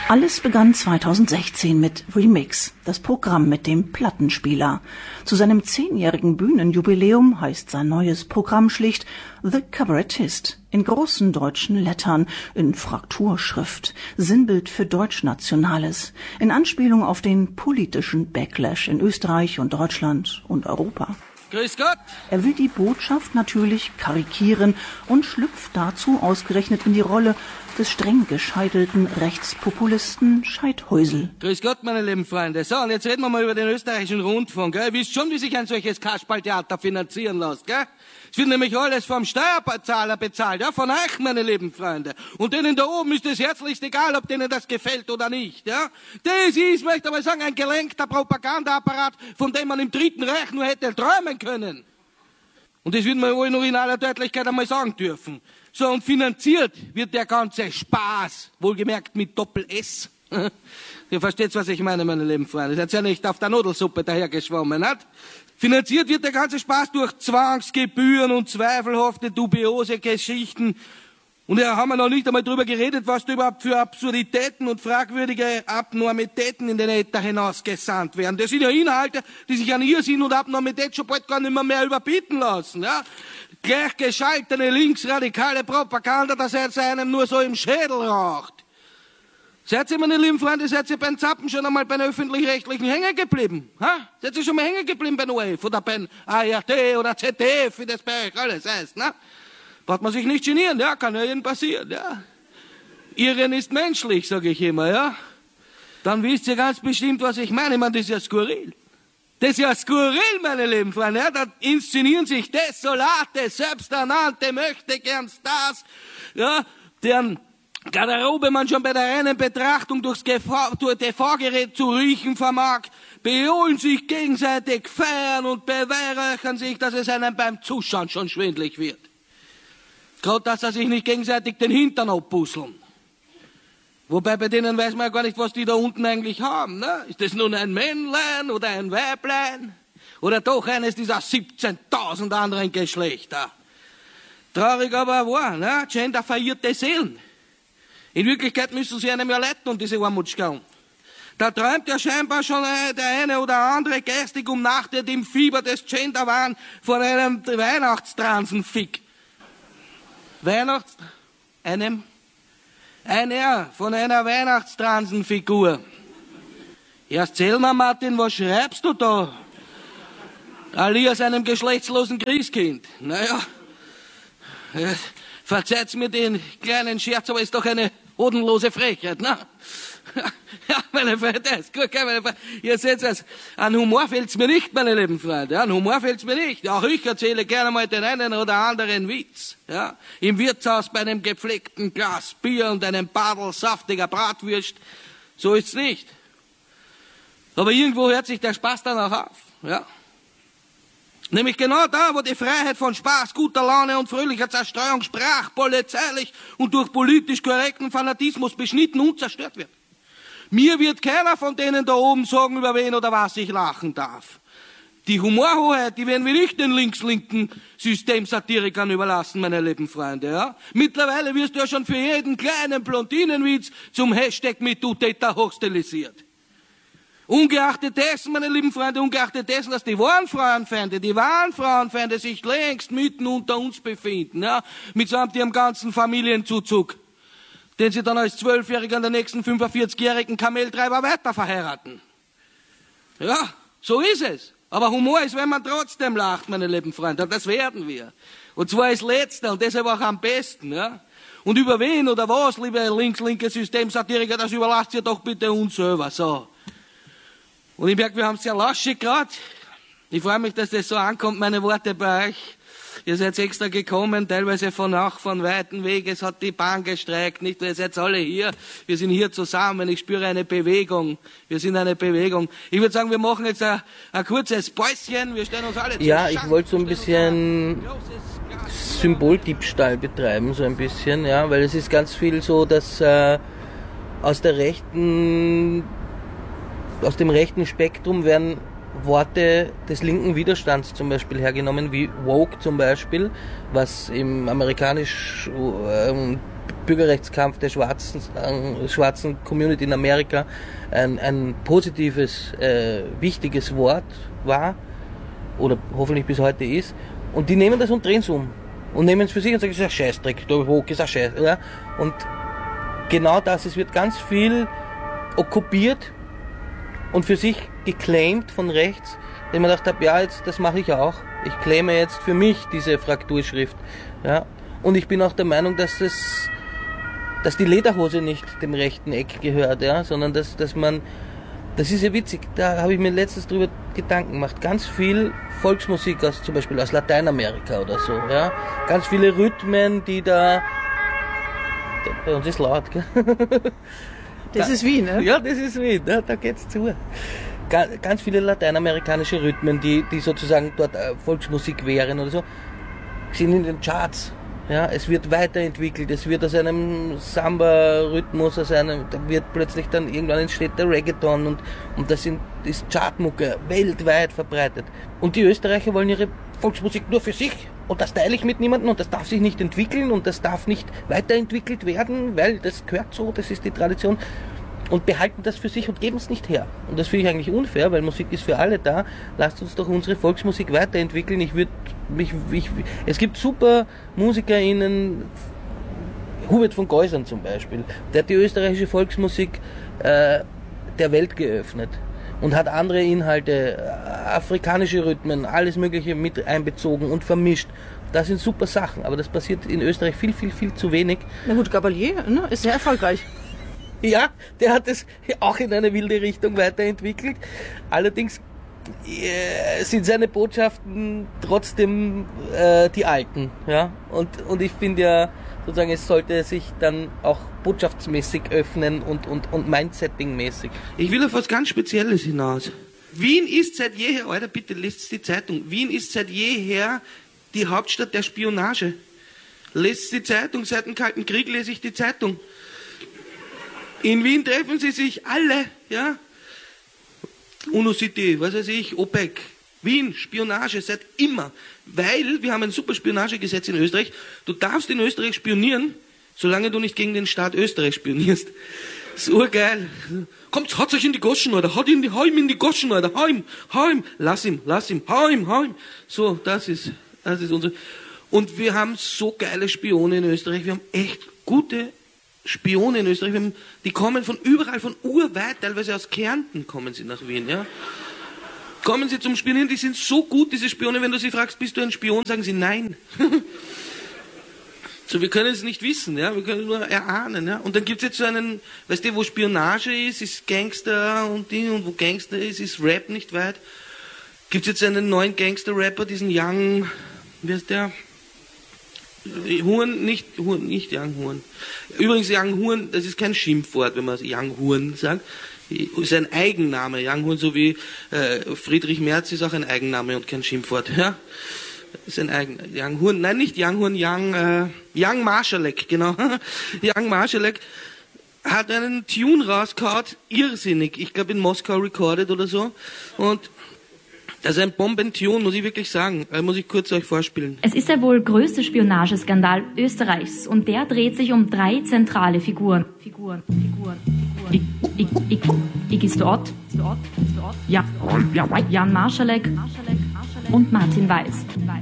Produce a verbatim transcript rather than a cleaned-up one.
Alles begann zweitausendsechzehn mit Remix, das Programm mit dem Plattenspieler. Zu seinem zehnjährigen Bühnenjubiläum heißt sein neues Programm schlicht The Kabarettist. In großen deutschen Lettern, in Frakturschrift, Sinnbild für Deutschnationales, in Anspielung auf den politischen Backlash in Österreich und Deutschland und Europa. Grüß Gott! Er will die Botschaft natürlich karikieren und schlüpft dazu ausgerechnet in die Rolle des streng gescheitelten Rechtspopulisten Scheidhäusl. Grüß Gott, meine lieben Freunde. So, und jetzt reden wir mal über den österreichischen Rundfunk. Gell? Ihr wisst schon, wie sich ein solches Kasperltheater finanzieren lässt. Gell? Es wird nämlich alles vom Steuerzahler bezahlt, ja, von euch, meine lieben Freunde. Und denen da oben ist es herzlichst egal, ob denen das gefällt oder nicht, ja. Das ist, möchte ich mal sagen, ein gelenkter Propagandaapparat, von dem man im Dritten Reich nur hätte träumen können. Und das wird man wohl noch in aller Deutlichkeit einmal sagen dürfen. So, und finanziert wird der ganze Spaß, wohlgemerkt mit Doppel-S. Ihr versteht, was ich meine, meine lieben Freunde. Ihr seid ja nicht auf der Nudelsuppe dahergeschwommen, nicht? Finanziert wird der ganze Spaß durch Zwangsgebühren und zweifelhafte, dubiose Geschichten. Und da haben wir noch nicht einmal drüber geredet, was da überhaupt für Absurditäten und fragwürdige Abnormitäten in den Äther hinausgesandt werden. Das sind ja Inhalte, die sich an Irrsinn und Abnormität schon bald gar nicht mehr, mehr überbieten lassen, ja. Gleichgeschaltene linksradikale Propaganda, dass es einem nur so im Schädel raucht. Seid ihr, meine lieben Freunde, seid ihr beim Zappen schon einmal bei den Öffentlich-Rechtlichen hängen geblieben? Ha? Seid ihr schon mal hängen geblieben bei O R F oder bei A R D oder Z D F, wie das bei euch alles heißt, ne? Braucht man sich nicht genieren, ja, kann ja jedem passieren, ja. Irren ist menschlich, sage ich immer, ja. Dann wisst ihr ganz bestimmt, was ich meine. Ich meine, das ist ja skurril. Das ist ja skurril, meine lieben Freunde. Ja, da inszenieren sich desolate, selbsternannte Möchtegern-Stars, ja, deren Garderobe man schon bei der reinen Betrachtung durchs T V-Gerät zu riechen vermag, beholen sich gegenseitig, feiern und beweihräuchern sich, dass es einem beim Zuschauen schon schwindlig wird. Gerade, dass sie sich nicht gegenseitig den Hintern abbusseln. Wobei bei denen weiß man ja gar nicht, was die da unten eigentlich haben. Ne? Ist das nun ein Männlein oder ein Weiblein? Oder doch eines dieser siebzehntausend anderen Geschlechter? Traurig aber wahr, ne? Gender-verirrte Seelen. In Wirklichkeit müssen sie einem ja leiten und diese Armutschkauen. Da träumt ja scheinbar schon der eine oder andere geistig umnachtet im Fieber des Genderwahn von einem Weihnachtstransenfick. Weihnachts... einem... einer von einer Weihnachtstransenfigur. Erst erzähl mal, Martin, was schreibst du da? Alias einem geschlechtslosen Christkind. Naja... Äh, Verzeiht's mir den kleinen Scherz, aber ist doch eine hodenlose Frechheit, ne? Ja, meine Freunde, ist gut, meine Freunde. Ihr seht es, an Humor fehlt's mir nicht, meine lieben Freunde. An Humor fehlt's mir nicht. Auch ich erzähle gerne mal den einen oder anderen Witz. Ja? Im Wirtshaus bei einem gepflegten Glas Bier und einem Badel saftiger Bratwürst. So ist's nicht. Aber irgendwo hört sich der Spaß dann auch auf. Ja? Nämlich genau da, wo die Freiheit von Spaß, guter Laune und fröhlicher Zerstreuung sprachpolizeilich und durch politisch korrekten Fanatismus beschnitten und zerstört wird. Mir wird keiner von denen da oben sagen, über wen oder was ich lachen darf. Die Humorhoheit, die werden wir nicht den links-linken Systemsatirikern überlassen, meine lieben Freunde. Ja? Mittlerweile wirst du ja schon für jeden kleinen Blondinenwitz zum Hashtag MeToo-Täter hochstilisiert. Ungeachtet dessen, meine lieben Freunde, ungeachtet dessen, dass die wahren Frauenfeinde, die wahren Frauenfeinde sich längst mitten unter uns befinden, ja, mitsamt ihrem ganzen Familienzuzug, den sie dann als Zwölfjähriger an den nächsten fünfundvierzigjährigen Kameltreiber weiter verheiraten. Ja, so ist es. Aber Humor ist, wenn man trotzdem lacht, meine lieben Freunde, und das werden wir. Und zwar als Letzter und deshalb auch am besten, ja. Und über wen oder was, liebe links-linke Systemsatiriker, das überlasst ihr doch bitte uns selber, so. Und ich merke, wir haben es sehr laschig gerade. Ich freue mich, dass das so ankommt, meine Worte bei euch. Ihr seid extra gekommen, teilweise von auch von weiten Weg. Es hat die Bahn gestreikt, nicht? Ihr seid alle hier. Wir sind hier zusammen. Ich spüre eine Bewegung. Wir sind eine Bewegung. Ich würde sagen, wir machen jetzt ein, ein kurzes Päuschen. Wir stellen uns alle zusammen. Ja, ich wollte so ein bisschen Symboldiebstahl betreiben, so ein bisschen, ja, weil es ist ganz viel so, dass äh, aus der rechten Aus dem rechten Spektrum werden Worte des linken Widerstands zum Beispiel hergenommen, wie woke zum Beispiel, was im amerikanisch äh, Bürgerrechtskampf der schwarzen, äh, schwarzen Community in Amerika ein, ein positives, äh, wichtiges Wort war oder hoffentlich bis heute ist. Und die nehmen das und drehen es um und nehmen es für sich und sagen, das ist ein Scheißdreck, der Woke ist ein Scheiß. Ja? Und genau das, es wird ganz viel okkupiert und für sich geclaimt von rechts, dass ich mir gedacht habe, ja, jetzt, das mache ich auch. Ich claime jetzt für mich diese Frakturschrift. Ja? Und ich bin auch der Meinung, dass das, dass die Lederhose nicht dem rechten Eck gehört, ja? Sondern dass, dass man, das ist ja witzig, da habe ich mir letztens drüber Gedanken gemacht, ganz viel Volksmusik aus, zum Beispiel aus Lateinamerika oder so, ja? Ganz viele Rhythmen, die da, bei uns ist laut, gell? Das da, ist Wien, ne? Ja, das ist Wien, da, da geht's zu. Ganz viele lateinamerikanische Rhythmen, die, die sozusagen dort Volksmusik wären oder so, sind in den Charts. Ja, es wird weiterentwickelt, es wird aus einem Samba-Rhythmus, aus einem, da wird plötzlich dann irgendwann entsteht der Reggaeton und, und das sind, ist Chartmucke weltweit verbreitet. Und die Österreicher wollen ihre Volksmusik nur für sich und das teile ich mit niemandem und das darf sich nicht entwickeln und das darf nicht weiterentwickelt werden, weil das gehört so, das ist die Tradition. Und behalten das für sich und geben es nicht her. Und das finde ich eigentlich unfair, weil Musik ist für alle da. Lasst uns doch unsere Volksmusik weiterentwickeln. Ich würde mich, ich, es gibt super MusikerInnen, Hubert von Geusern zum Beispiel, der hat die österreichische Volksmusik äh, der Welt geöffnet und hat andere Inhalte, afrikanische Rhythmen, alles Mögliche mit einbezogen und vermischt. Das sind super Sachen, aber das passiert in Österreich viel, viel, viel zu wenig. Na gut, Gabalier, ne, ist sehr erfolgreich. Ja, der hat es auch in eine wilde Richtung weiterentwickelt. Allerdings äh, sind seine Botschaften trotzdem äh, die alten. Ja? Und, und ich finde ja, sozusagen, es sollte sich dann auch botschaftsmäßig öffnen und, und, und Mindsetting-mäßig. Ich will auf was ganz Spezielles hinaus. Wien ist seit jeher, Alter, bitte lest die Zeitung, Wien ist seit jeher die Hauptstadt der Spionage. Lest die Zeitung, seit dem Kalten Krieg lese ich die Zeitung. In Wien treffen sie sich alle, ja. UNO-City, was weiß ich, OPEC. Wien, Spionage, seit immer. Weil wir haben ein super Spionagegesetz in Österreich. Du darfst in Österreich spionieren, solange du nicht gegen den Staat Österreich spionierst. Das ist urgeil. Kommt, haut euch in die Goschen, oder? Haut ihn, hau ihm in die Goschen, oder? Hau ihm, hau ihm. Lass ihm, lass ihm, hau ihm, hau ihm. So, das ist, das ist unsere. Und wir haben so geile Spione in Österreich. Wir haben echt gute Spione in Österreich, haben, die kommen von überall, von urweit, teilweise aus Kärnten kommen sie nach Wien, ja. Kommen sie zum Spionieren, die sind so gut, diese Spione, wenn du sie fragst, bist du ein Spion, sagen sie nein. So, wir können es nicht wissen, ja, wir können nur erahnen, ja. Und dann gibt es jetzt so einen, weißt du, wo Spionage ist, ist Gangster und Ding, und wo Gangster ist, ist Rap nicht weit. Gibt es jetzt einen neuen Gangster-Rapper, diesen Young, wie heißt der? Huren, nicht, Huren, nicht Young Huren. Übrigens, Young Huren, das ist kein Schimpfwort, wenn man Young Huren sagt. Ist ein Eigenname. Young Huren, so wie äh, Friedrich Merz ist auch ein Eigenname und kein Schimpfwort. Ja? Ist ein Eigen, Young Huren, nein, nicht Young Huren, Young, äh, Young Marschalek, genau. Young Marschalek hat einen Tune rausgehauen, irrsinnig. Ich glaube in Moskau recorded oder so. Und das ist ein Bombentune, muss ich wirklich sagen. Das muss ich kurz euch vorspielen. Es ist der wohl größte Spionageskandal Österreichs und der dreht sich um drei zentrale Figuren. Figuren, Figuren, Figuren. Ich, ich, ich, ich ist dort. Ja, Jan Marschalek und Martin Weiß.